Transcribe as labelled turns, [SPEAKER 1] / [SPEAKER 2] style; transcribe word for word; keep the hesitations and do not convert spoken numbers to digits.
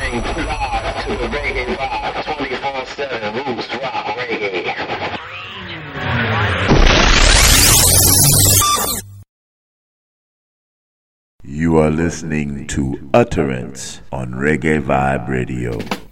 [SPEAKER 1] listening live to the Reggae Vibe twenty-four seven Roots Rock Reggae.
[SPEAKER 2] You are listening to Utterance on Reggae Vibe Radio.